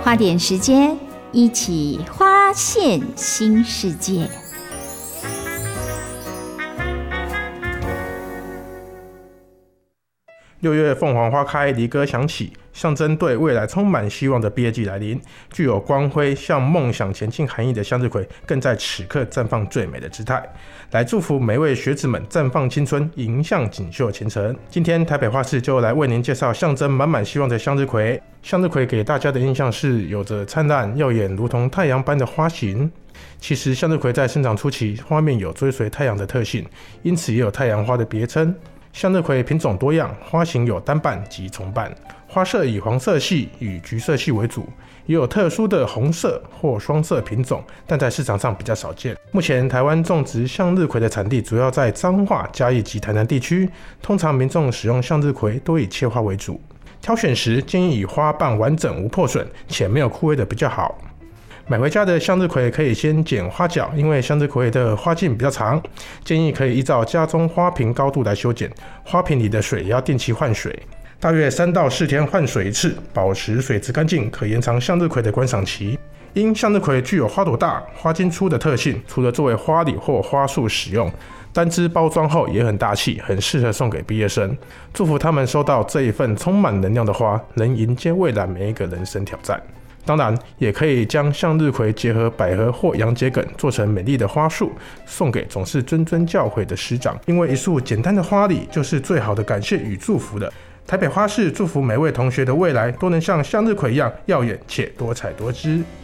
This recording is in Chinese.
花点时间，一起发现新世界。 6月凤凰花开，离歌响起，象征对未来充满希望的毕业季来临。具有光辉向梦想前进含义的向日葵，更在此刻绽放最美的姿态，来祝福每位学子们绽放青春，迎向锦绣前程。今天台北花市就来为您介绍象征满满希望的向日葵。向日葵给大家的印象是有着灿烂耀眼如同太阳般的花型。其实向日葵在生长初期，花面有追随太阳的特性，因此也有太阳花的别称。向日葵品种多样，花型有单瓣及重瓣，花色以黄色系与橘色系为主，也有特殊的红色或双色品种，但在市场上比较少见。目前台湾种植向日葵的产地主要在彰化、嘉义及台南地区，通常民众使用向日葵都以切花为主。挑选时建议以花瓣完整无破损且没有枯萎的比较好。买回家的向日葵可以先剪花角，因为向日葵的花茎比较长，建议可以依照家中花瓶高度来修剪，花瓶里的水也要定期换水，大约3到4天换水一次，保持水质干净，可延长向日葵的观赏期。因向日葵具有花朵大、花茎粗的特性，除了作为花礼或花束使用，单支包装后也很大气，很适合送给毕业生。祝福他们收到这一份充满能量的花，能迎接未来每一个人生挑战。当然，也可以将向日葵结合百合或洋桔梗，做成美丽的花束，送给总是谆谆教诲的师长。因为一束简单的花礼，就是最好的感谢与祝福的。台北花市祝福每位同学的未来都能像向日葵一样耀眼且多彩多姿。